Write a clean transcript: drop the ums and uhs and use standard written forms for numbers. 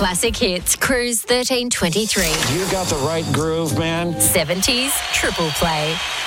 Classic hits, Cruise 1323. You got the right groove, man. 70s, Triple Play.